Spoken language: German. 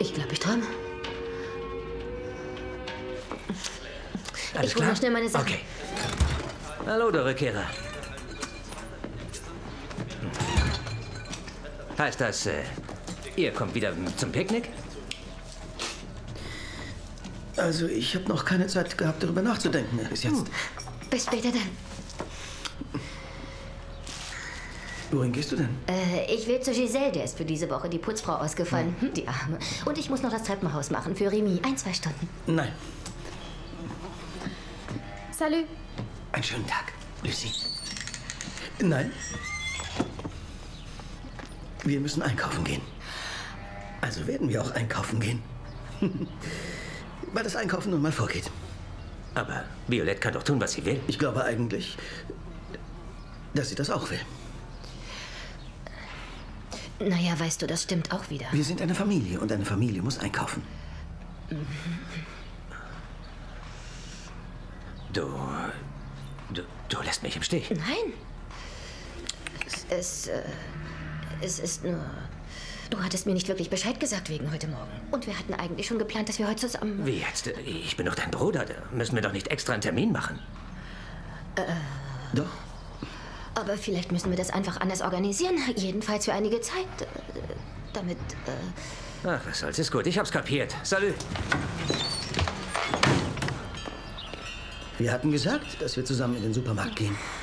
Ich glaube, ich träume. Alles ich hole klar? noch schnell meine Sachen. Okay. Hallo, der Rückkehrer. Heißt das, ihr kommt wieder zum Picknick? Also, ich habe noch keine Zeit gehabt, darüber nachzudenken bis jetzt. Bis später dann. Wohin gehst du denn? Ich will zu Giselle, der ist für diese Woche die Putzfrau ausgefallen. Die Arme. Und ich muss noch das Treppenhaus machen für Remy. 1-2 Stunden. Nein. Salut. Einen schönen Tag, Lucy. Nein. Wir müssen einkaufen gehen. Also werden wir auch einkaufen gehen. Weil das Einkaufen nun mal vorgeht. Aber Violette kann doch tun, was sie will. Ich glaube eigentlich, dass sie das auch will. Naja, weißt du, das stimmt auch wieder. Wir sind eine Familie und eine Familie muss einkaufen. Du lässt mich im Stich. Nein. Es ist nur... Du hattest mir nicht wirklich Bescheid gesagt wegen heute Morgen. Und wir hatten eigentlich schon geplant, dass wir heute zusammen... Wie jetzt? Ich bin doch dein Bruder. Da müssen wir doch nicht extra einen Termin machen. Doch. Aber vielleicht müssen wir das einfach anders organisieren. Jedenfalls für einige Zeit. Damit... Ach, was soll's. Ist gut. Ich hab's kapiert. Salut. Wir hatten gesagt, dass wir zusammen in den Supermarkt gehen.